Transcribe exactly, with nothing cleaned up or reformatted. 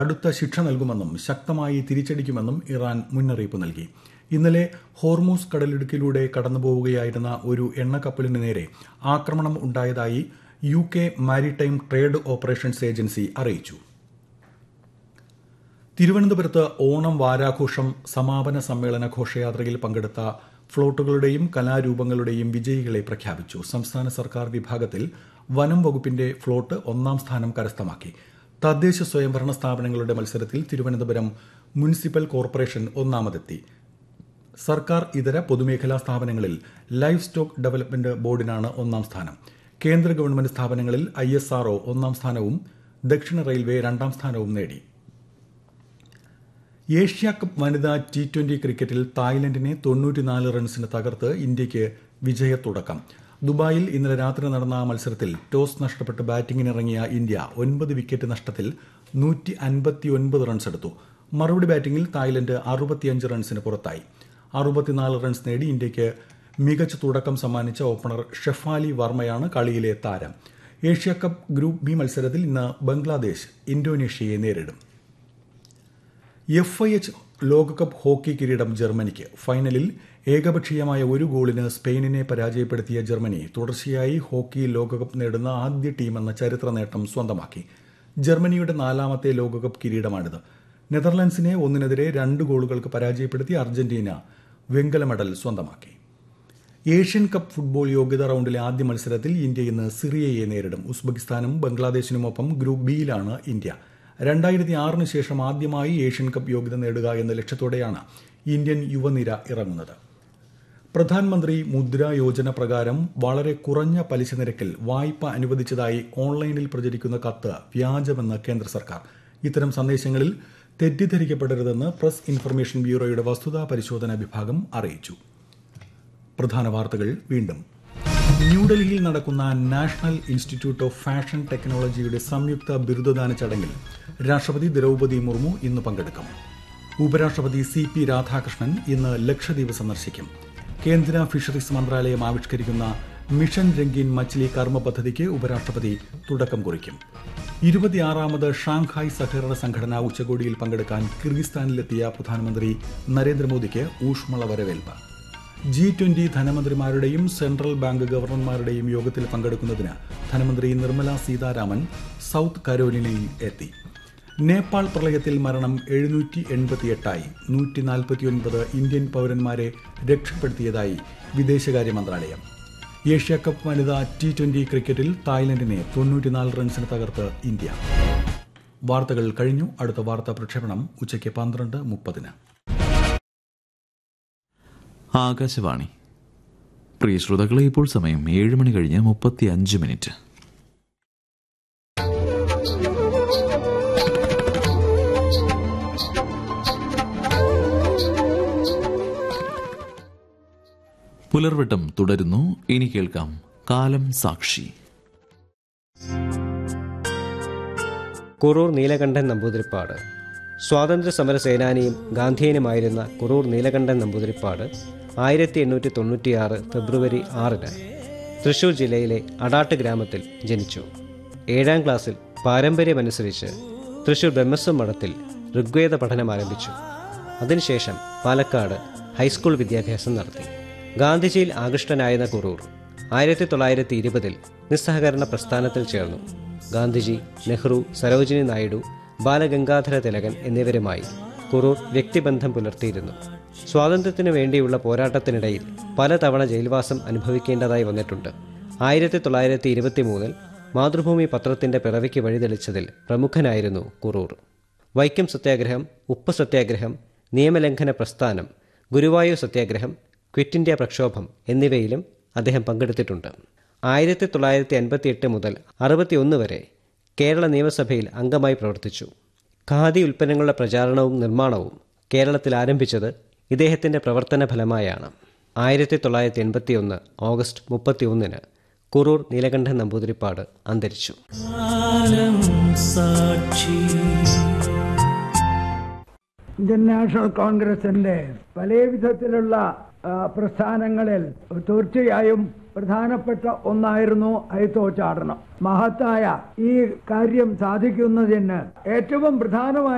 കടുത്ത ശിക്ഷ നൽകുമെന്നും ശക്തമായി തിരിച്ചടിക്കുമെന്നും ഇറാൻ മുന്നറിയിപ്പ് നൽകി. ഇന്നലെ ഹോർമൂസ് കടലിടുക്കിലൂടെ കടന്നുപോവുകയായിരുന്ന ഒരു എണ്ണക്കപ്പലിന് നേരെ ആക്രമണം ഉണ്ടായതായി U K maritime trade operations agency അറിയിച്ചു. തിരുവനന്തപുരത്ത് ഓണം വാരാഘോഷം സമാപന സമ്മേളന ഘോഷയാത്രയിൽ പങ്കെടുത്ത ഫ്ളോട്ടുകളുടെയും കലാരൂപങ്ങളുടെയും വിജയികളെ പ്രഖ്യാപിച്ചു. സംസ്ഥാന സർക്കാർ വിഭാഗത്തിൽ വനം വകുപ്പിന്റെ ഫ്ളോട്ട് ഒന്നാം സ്ഥാനം കരസ്ഥമാക്കി. തദ്ദേശ സ്വയംഭരണ സ്ഥാപനങ്ങളുടെ മത്സരത്തിൽ തിരുവനന്തപുരം മുനിസിപ്പൽ കോർപ്പറേഷൻ ഒന്നാമതെത്തി. സർക്കാർ ഇതര പൊതുമേഖലാ സ്ഥാപനങ്ങളിൽ ലൈഫ് സ്റ്റോക്ക് ഡെവലപ്മെന്റ് ബോർഡിനാണ് ഒന്നാം സ്ഥാനം. കേന്ദ്ര ഗവൺമെന്റ് സ്ഥാപനങ്ങളിൽ ഐ എസ് ആർ ഒ ഒന്നാം സ്ഥാനവും ദക്ഷിണ റെയിൽവേ രണ്ടാം സ്ഥാനവും നേടി. ഏഷ്യാകപ്പ് വനിതാ ടി ട്വന്റി ക്രിക്കറ്റിൽ തായ്ലൻഡിനെ തൊണ്ണൂറ്റിനാല് റൺസിന് തകർത്ത് ഇന്ത്യയ്ക്ക് വിജയത്തുടക്കം. ദുബായിൽ ഇന്നലെ രാത്രി നടന്ന മത്സരത്തിൽ ടോസ് നഷ്ടപ്പെട്ട് ബാറ്റിംഗിനിറങ്ങിയ ഇന്ത്യ ഒൻപത് വിക്കറ്റ് നഷ്ടത്തിൽ നൂറ്റി അൻപത്തിയൊൻപത് റൺസ് എടുത്തു. മറുപടി ബാറ്റിംഗിൽ തായ്ലൻഡ് അറുപത്തിയഞ്ച് റൺസിന് പുറത്തായി. അറുപത്തിനാല് റൺസ് നേടി ഇന്ത്യയ്ക്ക് മികച്ച തുടക്കം സമ്മാനിച്ച ഓപ്പണർ ഷെഫാലി വർമ്മയാണ് കളിയിലെ താരം. ഏഷ്യാകപ്പ് ഗ്രൂപ്പ് ബി മത്സരത്തിൽ ഇന്ന് ബംഗ്ലാദേശ് ഇന്തോനേഷ്യയെ നേരിടും. എഫ് ഐ എച്ച് ലോകകപ്പ് ഹോക്കി കിരീടം ജർമ്മനിക്ക്. ഫൈനലിൽ ഏകപക്ഷീയമായ ഒരു ഗോളിന് സ്പെയിനിനെ പരാജയപ്പെടുത്തിയ ജർമ്മനി തുടർച്ചയായി ഹോക്കി ലോകകപ്പ് നേടുന്ന ആദ്യ ടീമെന്ന ചരിത്ര നേട്ടം സ്വന്തമാക്കി. ജർമ്മനിയുടെ നാലാമത്തെ ലോകകപ്പ് കിരീടമാണിത്. നെതർലൻഡ്സിനെ ഒന്നിനെതിരെ രണ്ട് ഗോളുകൾക്ക് പരാജയപ്പെടുത്തി അർജന്റീന വെങ്കല മെഡൽ സ്വന്തമാക്കി. ഏഷ്യൻ കപ്പ് ഫുട്ബോൾ യോഗ്യതാ റൌണ്ടിലെ ആദ്യ മത്സരത്തിൽ ഇന്ത്യ ഇന്ന് സിറിയയെ നേരിടും. ഉസ്ബെക്കിസ്ഥാനും ബംഗ്ലാദേശിനുമൊപ്പം ഗ്രൂപ്പ് ബിയിലാണ് ഇന്ത്യ. രണ്ടായിരത്തി ആറിന് ശേഷം ആദ്യമായി ഏഷ്യൻ കപ്പ് യോഗ്യത നേടുക എന്ന ലക്ഷ്യത്തോടെയാണ് ഇന്ത്യൻ യുവനിര ഇറങ്ങുന്നത്. പ്രധാനമന്ത്രി മുദ്ര യോജന പ്രകാരം വളരെ കുറഞ്ഞ പലിശ നിരക്കിൽ വായ്പ അനുവദിച്ചതായി ഓൺലൈനിൽ പ്രചരിക്കുന്ന കത്ത് വ്യാജമെന്ന് കേന്ദ്ര സർക്കാർ. ഇത്തരം സന്ദേശങ്ങളിൽ തെറ്റിദ്ധരിക്കപ്പെടരുതെന്ന് പ്രസ് ഇൻഫർമേഷൻ ബ്യൂറോയുടെ വസ്തുതാ പരിശോധന വിഭാഗം അറിയിച്ചു. പ്രധാന വാർത്തകൾ വീണ്ടും. ന്യൂഡൽഹിയിൽ നടക്കുന്ന നാഷണൽ ഇൻസ്റ്റിറ്റ്യൂട്ട് ഓഫ് ഫാഷൻ ടെക്നോളജിയുടെ സംയുക്ത ബിരുദദാന ചടങ്ങിൽ രാഷ്ട്രപതി ദ്രൌപദി മുർമു ഇന്ന് പങ്കെടുക്കും. ഉപരാഷ്ട്രപതി സി പി രാധാകൃഷ്ണൻ ഇന്ന് ലക്ഷദ്വീപ് സന്ദർശിക്കും. കേന്ദ്ര ഫിഷറീസ് മന്ത്രാലയം ആവിഷ്കരിക്കുന്ന മിഷൻ രംഗീൻ മച്ച്ലി കർമ്മ പദ്ധതിക്ക് ഉപരാഷ്ട്രപതി തുടക്കം കുറിക്കും. ഇരുപത്തിയാറാമത് ഷാങ്ഹായ് സഹകരണ സംഘടനാ ഉച്ചകോടിയിൽ പങ്കെടുക്കാൻ കിർഗിസ്ഥാനിലെത്തിയ പ്രധാനമന്ത്രി നരേന്ദ്രമോദിക്ക് ഊഷ്മള വരവേൽപ്പ്. ജി ട്വന്റി ധനമന്ത്രിമാരുടെയും സെൻട്രൽ ബാങ്ക് ഗവർണർമാരുടെയും യോഗത്തിൽ പങ്കെടുക്കുന്നതിന് ധനമന്ത്രി നിർമ്മല സീതാരാമൻ സൌത്ത് കരോലിനയിൽ എത്തി. നേപ്പാൾ പ്രളയത്തിൽ മരണം എഴുന്നൂറ്റി എൺപത്തിയെട്ടായി. നൂറ്റി നാൽപ്പത്തിയൊൻപത് ഇന്ത്യൻ പൌരന്മാരെ രക്ഷപ്പെടുത്തിയതായി വിദേശകാര്യ മന്ത്രാലയം. ഏഷ്യാകപ്പ് വനിതാ ടി ട്വന്റി ക്രിക്കറ്റിൽ തായ്ലൻഡിനെ തൊണ്ണൂറ്റിനാല് റൺസിന് തകർത്ത് ഇന്ത്യ. വാർത്തകൾ കഴിഞ്ഞു. അടുത്ത വാർത്താ പ്രക്ഷേപണം ഉച്ചയ്ക്ക് പന്ത്രണ്ട് മുപ്പതിന്. ആകാശവാണി. പ്രിയ ശ്രോതാക്കളെ, ഇപ്പോൾ സമയം ഏഴ് മണി കഴിഞ്ഞ് മുപ്പത്തി അഞ്ച് മിനിറ്റ്. പുലർവട്ടം തുടരുന്നു. ഇനി കേൾക്കാം കാലം സാക്ഷി. കുറൂർ നീലകണ്ഠൻ നമ്പൂതിരിപ്പാട്. സ്വാതന്ത്ര്യ സമര സേനാനിയും ഗാന്ധിയനുമായിരുന്ന കുറൂർ നീലകണ്ഠൻ നമ്പൂതിരിപ്പാട് ആയിരത്തി എണ്ണൂറ്റി തൊണ്ണൂറ്റിയാറ് ഫെബ്രുവരി ആറിന് തൃശൂർ ജില്ലയിലെ അടാട്ട് ഗ്രാമത്തിൽ ജനിച്ചു. ഏഴാം ക്ലാസ്സിൽ പാരമ്പര്യമനുസരിച്ച് തൃശൂർ ബ്രഹ്മസ്വം മഠത്തിൽ ഋഗ്വേദ പഠനം ആരംഭിച്ചു. അതിനുശേഷം പാലക്കാട് ഹൈസ്കൂൾ വിദ്യാഭ്യാസം നടത്തി. ഗാന്ധിജിയിൽ ആകൃഷ്ടനായിരുന്ന കുറൂർ ആയിരത്തി തൊള്ളായിരത്തി ഇരുപതിൽ നിസ്സഹകരണ പ്രസ്ഥാനത്തിൽ ചേർന്നു. ഗാന്ധിജി, നെഹ്റു, സരോജിനി നായിഡു, ബാലഗംഗാധര തിലകൻ എന്നിവരുമായി കുറൂർ വ്യക്തിബന്ധം പുലർത്തിയിരുന്നു. സ്വാതന്ത്ര്യത്തിനു വേണ്ടിയുള്ള പോരാട്ടത്തിനിടയിൽ പലതവണ ജയിൽവാസം അനുഭവിക്കേണ്ടതായി വന്നിട്ടുണ്ട്. ആയിരത്തി തൊള്ളായിരത്തി ഇരുപത്തി മൂന്നിൽ മാതൃഭൂമി പത്രത്തിന്റെ പിറവിക്ക് വഴിതെളിച്ചതിൽ പ്രമുഖനായിരുന്നു കുറൂർ. വൈക്കം സത്യാഗ്രഹം, ഉപ്പ് സത്യാഗ്രഹം, നിയമലംഘന പ്രസ്ഥാനം, ഗുരുവായൂർ സത്യാഗ്രഹം, ക്വിറ്റ് ഇന്ത്യ പ്രക്ഷോഭം എന്നിവയിലും അദ്ദേഹം പങ്കെടുത്തിട്ടുണ്ട്. ആയിരത്തി തൊള്ളായിരത്തി അൻപത്തി എട്ട് മുതൽ അറുപത്തിയൊന്ന് വരെ കേരള നിയമസഭയിൽ അംഗമായി പ്രവർത്തിച്ചു. ഖാദി ഉൽപ്പന്നങ്ങളുടെ പ്രചാരണവും നിർമ്മാണവും കേരളത്തിൽ ആരംഭിച്ചത് ഇദ്ദേഹത്തിൻ്റെ പ്രവർത്തന ഫലമായാണ്. ആയിരത്തി തൊള്ളായിരത്തി എൺപത്തി ഒന്ന് ഓഗസ്റ്റ് മുപ്പത്തി ഒന്നിന് കുറൂർ നീലകണ്ഠൻ നമ്പൂതിരിപ്പാട് അന്തരിച്ചു. ഇന്ത്യൻ നാഷണൽ കോൺഗ്രസിന്റെ പല വിധത്തിലുള്ള പ്രസ്ഥാനങ്ങളിൽ തീർച്ചയായും പ്രധാനപ്പെട്ട ഒന്നായിരുന്നു അയിത്തോച്ചാടനം. മഹത്തായ ഈ കാര്യം സാധിക്കുന്നതിന് ഏറ്റവും പ്രധാനമായ